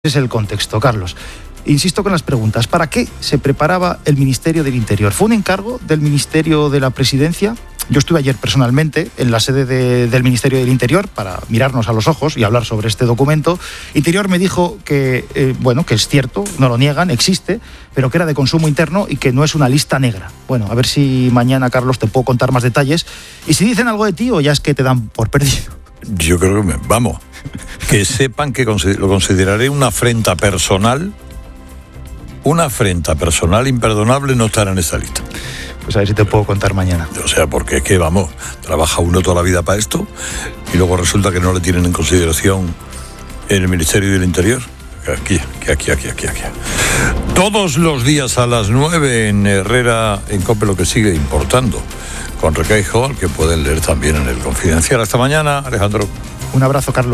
Es el contexto, Carlos. Insisto con las preguntas. ¿Para qué se preparaba el Ministerio del Interior? ¿Fue un encargo del Ministerio de la Presidencia? Yo estuve ayer personalmente en la sede del Ministerio del Interior para mirarnos a los ojos y hablar sobre este documento. Interior me dijo que, que es cierto, no lo niegan, existe, pero que era de consumo interno y que no es una lista negra. Bueno, a ver si mañana, Carlos, te puedo contar más detalles. Y si dicen algo de ti o ya es que te dan por perdido. Yo creo que sepan que lo consideraré una afrenta personal imperdonable no estar en esa lista. Pues a ver si te puedo contar mañana. O sea, porque es que, trabaja uno toda la vida para esto y luego resulta que no le tienen en consideración en el Ministerio del Interior. Aquí. Todos los días a las 9 en Herrera, en COPE, lo que sigue importando, con Requeijo, al que pueden leer también en El Confidencial. Hasta mañana, Alejandro. Un abrazo, Carlos.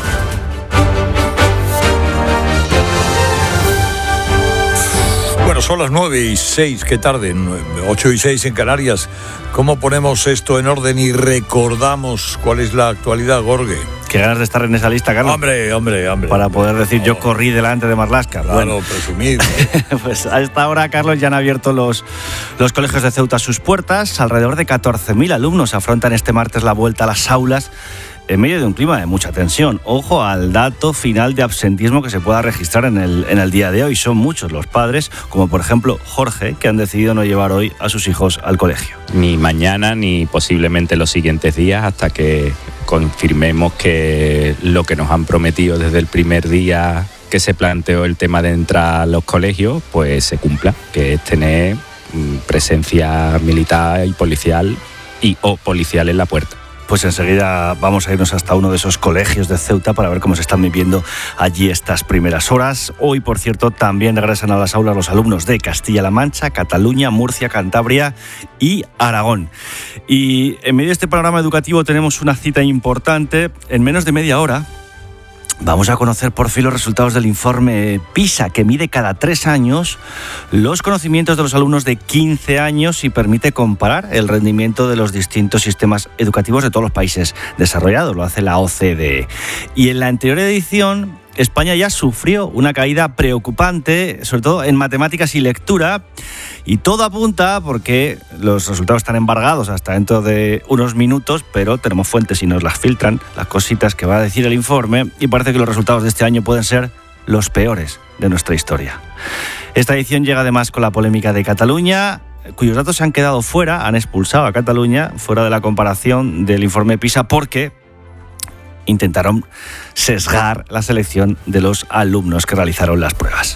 Bueno, son las 9:06, qué tarde, 8:06 en Canarias. ¿Cómo ponemos esto en orden y recordamos cuál es la actualidad, Gorge? Qué ganas de estar en esa lista, Carlos. Hombre. Para poder decir, yo corrí delante de Marlaska. Claro, bueno, presumir. Pues a esta hora, Carlos, ya han abierto los colegios de Ceuta sus puertas. Alrededor de 14.000 alumnos afrontan este martes la vuelta a las aulas en medio de un clima de mucha tensión. Ojo al dato final de absentismo que se pueda registrar en el día de hoy. Son muchos los padres, como por ejemplo Jorge, que han decidido no llevar hoy a sus hijos al colegio. Ni mañana ni posiblemente los siguientes días, hasta que confirmemos que lo que nos han prometido desde el primer día que se planteó el tema de entrar a los colegios, pues se cumpla, que es tener presencia militar y policial o policial en la puerta. Pues enseguida vamos a irnos hasta uno de esos colegios de Ceuta para ver cómo se están viviendo allí estas primeras horas. Hoy, por cierto, también regresan a las aulas los alumnos de Castilla-La Mancha, Cataluña, Murcia, Cantabria y Aragón. Y en medio de este programa educativo tenemos una cita importante. En menos de media hora vamos a conocer por fin los resultados del informe PISA, que mide cada 3 años los conocimientos de los alumnos de 15 años y permite comparar el rendimiento de los distintos sistemas educativos de todos los países desarrollados. Lo hace la OCDE. Y en la anterior edición, España ya sufrió una caída preocupante, sobre todo en matemáticas y lectura, y todo apunta, porque los resultados están embargados hasta dentro de unos minutos, pero tenemos fuentes y nos las filtran, las cositas que va a decir el informe, y parece que los resultados de este año pueden ser los peores de nuestra historia. Esta edición llega además con la polémica de Cataluña, cuyos datos se han quedado fuera, han expulsado a Cataluña fuera de la comparación del informe PISA, porque intentaron sesgar la selección de los alumnos que realizaron las pruebas.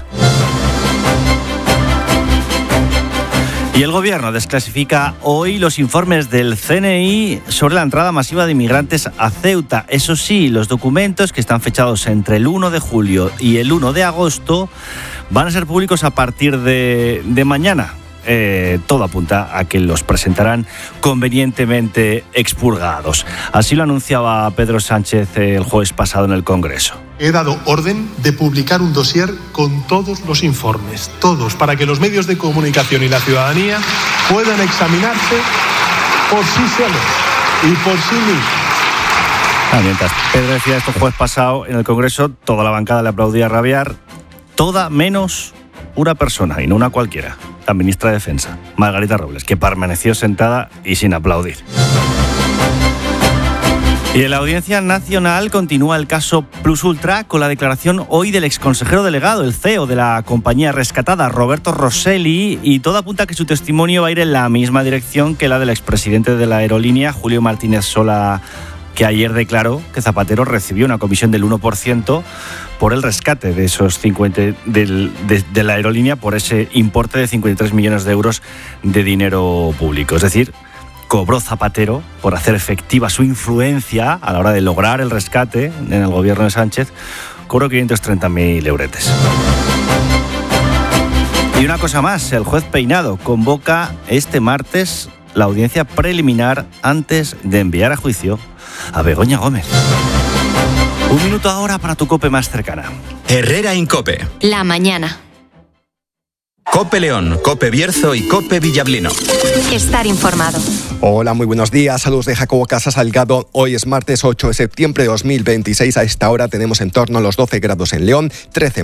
Y el gobierno desclasifica hoy los informes del CNI sobre la entrada masiva de inmigrantes a Ceuta. Eso sí, los documentos, que están fechados entre el 1 de julio y el 1 de agosto, van a ser públicos a partir de mañana. Todo apunta a que los presentarán convenientemente expurgados. Así lo anunciaba Pedro Sánchez el jueves pasado en el Congreso. He dado orden de publicar un dossier con todos los informes, todos, para que los medios de comunicación y la ciudadanía puedan examinarse por sí solos y por sí mismos. Mientras Pedro decía esto el jueves pasado en el Congreso, toda la bancada le aplaudía rabiar, toda menos una persona, y no una cualquiera, la ministra de Defensa, Margarita Robles, que permaneció sentada y sin aplaudir. Y en la Audiencia Nacional continúa el caso Plus Ultra, con la declaración hoy del exconsejero delegado, el CEO de la compañía rescatada, Roberto Rosselli, y todo apunta a que su testimonio va a ir en la misma dirección que la del expresidente de la aerolínea, Julio Martínez Sola, que ayer declaró que Zapatero recibió una comisión del 1% por el rescate de esos 50 de la aerolínea, por ese importe de 53 millones de euros de dinero público. Es decir, cobró Zapatero por hacer efectiva su influencia a la hora de lograr el rescate en el gobierno de Sánchez, cobró 530.000 euretes. Y una cosa más, el juez Peinado convoca este martes la audiencia preliminar antes de enviar a juicio a Begoña Gómez. 1 minuto ahora para tu COPE más cercana. Herrera Incope. La mañana. COPE León, COPE Bierzo y COPE Villablino. Estar informado. Hola, muy buenos días. Saludos de Jacobo Casa Salgado. Hoy es martes 8 de septiembre de 2026. A esta hora tenemos en torno a los 12 grados en León, 13